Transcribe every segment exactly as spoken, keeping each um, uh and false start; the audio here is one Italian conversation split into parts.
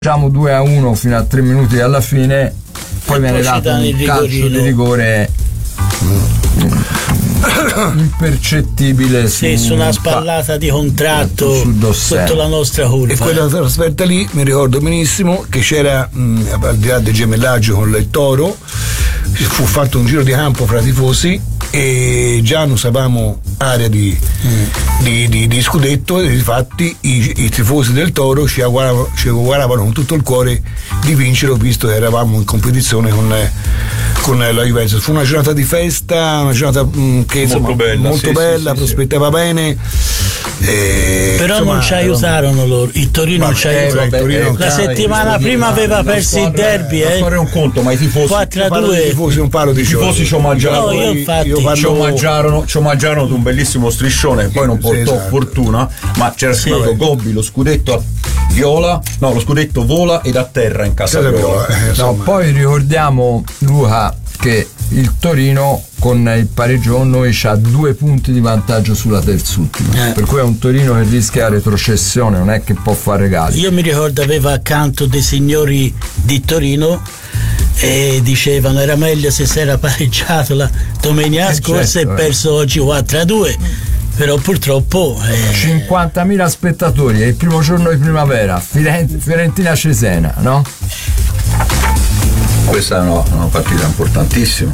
Facciamo due a uno fino a tre minuti alla fine, poi e viene poi dato un il calcio di rigore impercettibile sì, su, su una spallata di contratto su sotto la nostra curva. E quella trasferta lì mi ricordo benissimo che c'era mh, al di là del gemellaggio con il Toro, fu fatto un giro di campo fra tifosi e già non sapevamo area di, mm. di, di, di scudetto, e infatti i, i tifosi del Toro ci auguravano, ci auguravano con tutto il cuore di vincere, visto che eravamo in competizione con, con la Juventus. Fu una giornata di festa, una giornata mh, che insomma, molto bella, molto sì, bella sì, prospettava sì. bene. E, però insomma, non ci aiutarono loro, il Torino non ci aiutarono. Eh, la settimana prima aveva perso il derby, eh. fare un conto, ma i tifosi quattro a due i tifosi un palo di i tifosi ci omaggiarono, no, io infatti io parlo... ci omaggiarono ci omaggiarono di un bellissimo striscione, poi non portò sì, esatto. fortuna, ma c'era scritto sì. Gobbi lo scudetto a viola, no lo scudetto vola ed a terra in casa viola. Eh, no, poi ricordiamo, Luca, che il Torino con il pareggio noi c'ha due punti di vantaggio sulla terzultima, eh. per cui è un Torino che rischia la retrocessione, non è che può fare regali. Io mi ricordo aveva accanto dei signori di Torino e dicevano era meglio se si era pareggiato la domenica eh scorsa certo, e perso eh. oggi quattro a due, però purtroppo eh... cinquantamila spettatori, è il primo giorno di primavera, Fiorentina Cesena, no? Questa è una, una partita importantissima.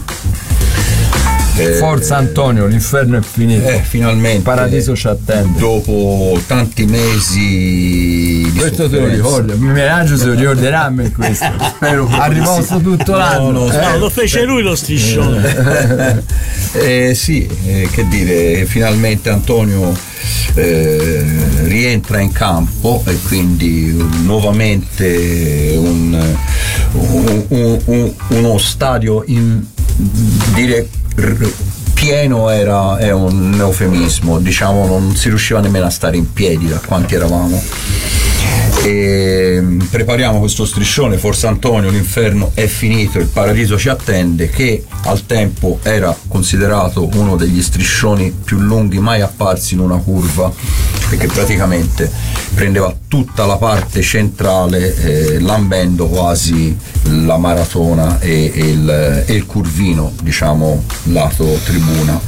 Forza Antonio, l'inferno è finito. Eh, finalmente. Il paradiso ci attende. Dopo tanti mesi di questo te lo ricordo, il Miraggio se lo ricorderà a me questo. Spero ha riposto tutto l'anno. No, no, eh. no, lo fece lui lo striscione. eh, sì, eh, che dire, finalmente Antonio eh, rientra in campo e quindi nuovamente un, un, un, un, uno stadio in dire pieno era è un eufemismo, diciamo non si riusciva nemmeno a stare in piedi da quanti eravamo. E prepariamo questo striscione, Forza Antonio, l'inferno è finito, il paradiso ci attende, che al tempo era considerato uno degli striscioni più lunghi mai apparsi in una curva, perché praticamente prendeva tutta la parte centrale, eh, lambendo quasi la maratona e, e, il, e il curvino, diciamo, lato tribuna.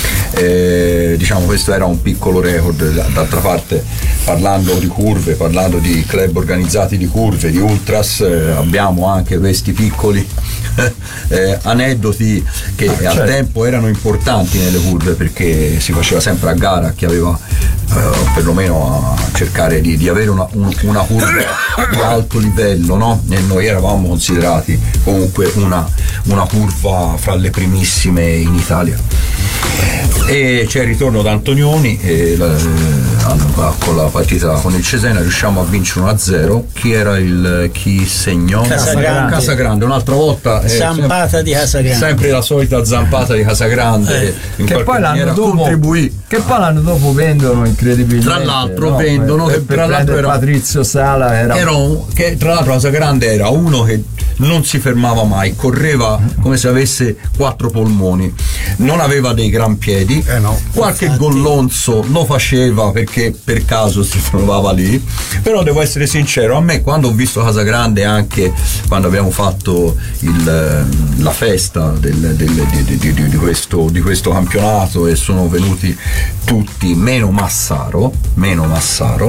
Eh, diciamo questo era un piccolo record. D'altra parte, parlando di curve, parlando di club organizzati di curve, di ultras, eh, abbiamo anche questi piccoli eh, aneddoti che ah, al certo. tempo erano importanti nelle curve, perché si faceva sempre a gara chi aveva eh, perlomeno a cercare di, di avere una, un, una curva di alto livello, no? E noi eravamo considerati comunque una, una curva fra le primissime in Italia. E c'è il ritorno da Antonioni e la, con la partita con il Cesena riusciamo a vincere uno a zero. Chi era il chi segnò? Casagrande, Casagrande un'altra volta eh, zampata sempre, di Casagrande, sempre la solita zampata di Casagrande, eh. che poi l'anno dopo contribuì. Che poi l'anno dopo vendono incredibilmente, tra l'altro no? vendono per, che per tra l'altro era Patrizio Sala era, era un, che tra l'altro Casagrande era uno che non si fermava mai, correva come se avesse quattro polmoni, non aveva dei gran piedi, eh no, qualche infatti. gollonzo lo faceva perché per caso si trovava lì, però devo essere sincero, a me quando ho visto Casagrande, anche quando abbiamo fatto il, la festa del, del, di, di, di, di, questo, di questo campionato e sono venuti tutti meno Massaro meno Massaro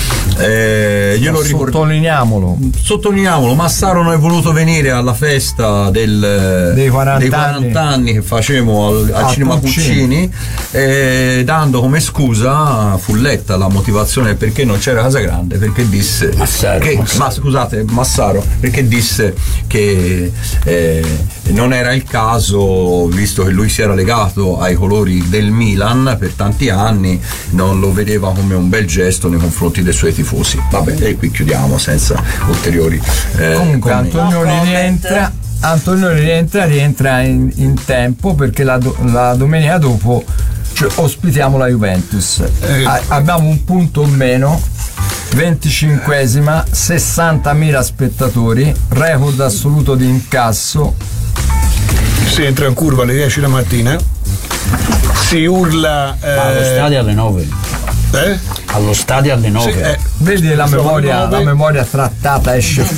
eh, glielo sottolineiamolo sottolineiamolo Massaro non è voluto venire alla festa del, dei quaranta, dei quaranta anni. anni che facevamo al, al cinema Puccini, eh, dando come scusa, fu letta la motivazione perché non c'era Casagrande, perché disse Massaro, che, Massaro. ma scusate Massaro perché disse che eh, non era il caso, visto che lui si era legato ai colori del Milan per tanti anni, non lo vedeva come un bel gesto nei confronti dei suoi tifosi. Vabbè, e qui chiudiamo senza ulteriori eh, comunque commenti. Antonio rientra Antonio rientra rientra in, in tempo, perché la, do, la domenica dopo cioè, ospitiamo la Juventus, eh. A, abbiamo un punto in meno, venticinquesima, sessantamila spettatori, record assoluto di incasso. Si entra in curva alle dieci la mattina, si urla eh... ah, lo stadio alle nove eh? allo stadio alle nove. Sì, eh, Vedi la memoria, la memoria trattata esce